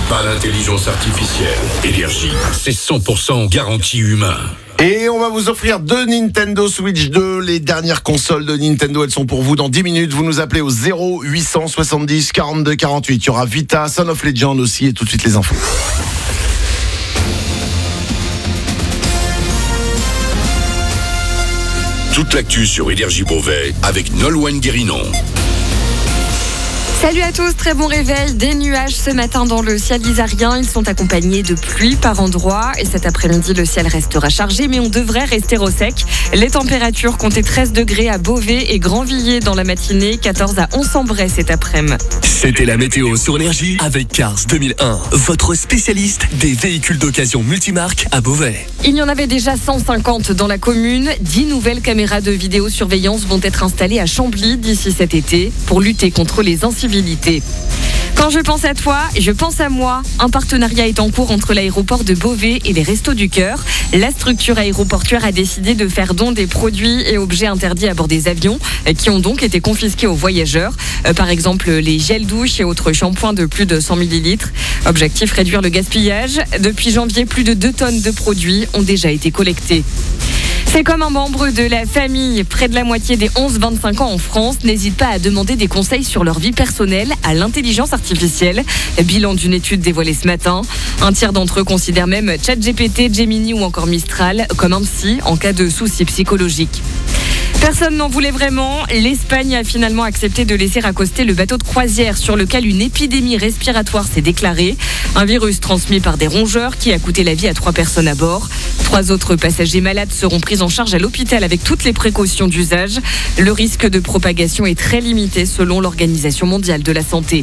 pas d'intelligence artificielle. Énergie, c'est 100% garantie humain. Et on va vous offrir 2 Nintendo Switch 2. Les dernières consoles de Nintendo, elles sont pour vous dans 10 minutes. Vous nous appelez au 0870 42 48. Il y aura Vita, Son of Legend aussi, et tout de suite les infos. Toute l'actu sur Énergie Beauvais avec Nolwenn Guérinon. Salut à tous, très bon réveil. Des nuages ce matin dans le ciel isarien. Ils sont accompagnés de pluie par endroits. Et cet après-midi, le ciel restera chargé, mais on devrait rester au sec. Les températures comptaient 13 degrés à Beauvais et Grandvilliers dans la matinée, 14 à Onsembray cet après-midi. C'était la météo sur Énergie avec Cars 2001, votre spécialiste des véhicules d'occasion multimarques à Beauvais. Il y en avait déjà 150 dans la commune. 10 nouvelles caméras de vidéosurveillance vont être installées à Chambly d'ici cet été pour lutter contre les incivilités. Quand je pense à toi, je pense à moi. Un partenariat est en cours entre l'aéroport de Beauvais et les Restos du Cœur. La structure aéroportuaire a décidé de faire don des produits et objets interdits à bord des avions qui ont donc été confisqués aux voyageurs. Par exemple, les gels douche et autres shampoings de plus de 100 ml. Objectif, réduire le gaspillage. Depuis janvier, plus de 2 tonnes de produits ont déjà été collectés. C'est comme un membre de la famille. Près de la moitié des 11-25 ans en France n'hésitent pas à demander des conseils sur leur vie personnelle à l'intelligence artificielle. Bilan d'une étude dévoilée ce matin. Un tiers d'entre eux considèrent même ChatGPT, Gemini ou encore Mistral comme un psy en cas de soucis psychologiques. Personne n'en voulait vraiment. L'Espagne a finalement accepté de laisser accoster le bateau de croisière sur lequel une épidémie respiratoire s'est déclarée. Un virus transmis par des rongeurs qui a coûté la vie à 3 personnes à bord. 3 autres passagers malades seront pris en charge à l'hôpital avec toutes les précautions d'usage. Le risque de propagation est très limité selon l'Organisation mondiale de la santé.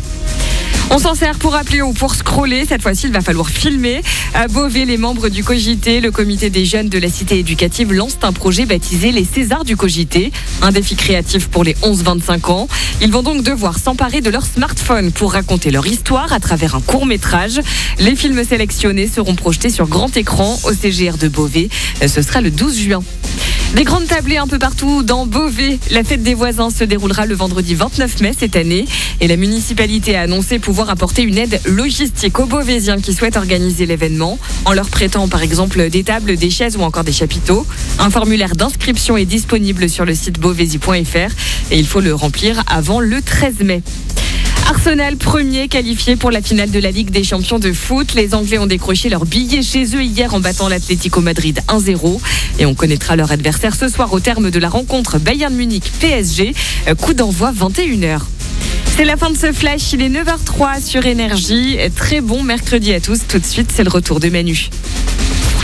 On s'en sert pour appeler ou pour scroller. Cette fois-ci, il va falloir filmer. À Beauvais, les membres du Cogité, le comité des jeunes de la cité éducative, lancent un projet baptisé les Césars du Cogité. Un défi créatif pour les 11-25 ans. Ils vont donc devoir s'emparer de leur smartphone pour raconter leur histoire à travers un court-métrage. Les films sélectionnés seront projetés sur grand écran au CGR de Beauvais. Ce sera le 12 juin. Des grandes tablées un peu partout dans Beauvais. La fête des voisins se déroulera le vendredi 29 mai cette année. Et la municipalité a annoncé pouvoir apporter une aide logistique aux Beauvaisiens qui souhaitent organiser l'événement, en leur prêtant par exemple des tables, des chaises ou encore des chapiteaux. Un formulaire d'inscription est disponible sur le site beauvaisis.fr et il faut le remplir avant le 13 mai. Arsenal premier qualifié pour la finale de la Ligue des Champions de foot. Les Anglais ont décroché leur billet chez eux hier en battant l'Atlético Madrid 1-0. Et on connaîtra leur adversaire ce soir au terme de la rencontre Bayern Munich-PSG. Coup d'envoi 21h. C'est la fin de ce flash, il est 9h03 sur Énergie. Très bon mercredi à tous. Tout de suite, c'est le retour de Manu.